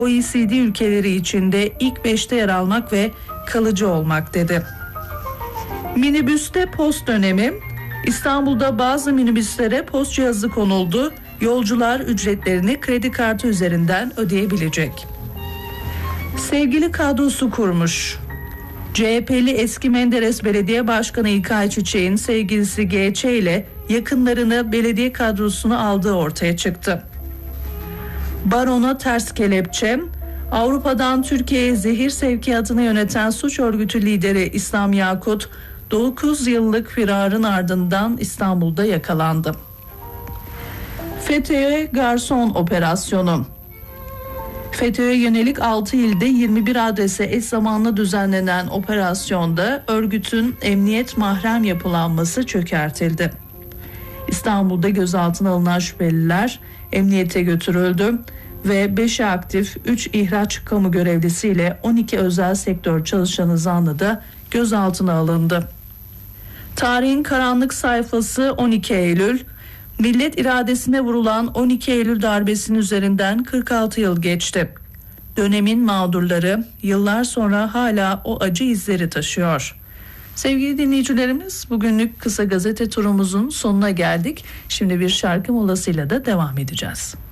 OECD ülkeleri içinde ilk 5'te yer almak ve kalıcı olmak dedi. Minibüste post dönemi. İstanbul'da bazı minibüslere post cihazı konuldu. Yolcular ücretlerini kredi kartı üzerinden ödeyebilecek. Sevgili kadrosu kurmuş. CHP'li eski Menderes Belediye Başkanı İlkay Çiçek'in sevgilisi GÇ ile yakınlarını belediye kadrosuna aldığı ortaya çıktı. Barona ters kelepçe. Avrupa'dan Türkiye'ye zehir sevkiyatını yöneten suç örgütü lideri İslam Yakut, 9 yıllık firarın ardından İstanbul'da yakalandı. FETÖ'ye garson operasyonu. FETÖ'ye yönelik 6 ilde 21 adrese eş zamanlı düzenlenen operasyonda örgütün emniyet mahrem yapılanması çökertildi. İstanbul'da gözaltına alınan şüpheliler emniyete götürüldü ve 5'i aktif 3 ihraç kamu görevlisiyle 12 özel sektör çalışanı zanlı da gözaltına alındı. Tarihin karanlık sayfası 12 Eylül. Millet iradesine vurulan 12 Eylül darbesinin üzerinden 46 yıl geçti. Dönemin mağdurları yıllar sonra hala o acı izleri taşıyor. Sevgili dinleyicilerimiz, bugünlük kısa gazete turumuzun sonuna geldik. Şimdi bir şarkı molasıyla da devam edeceğiz.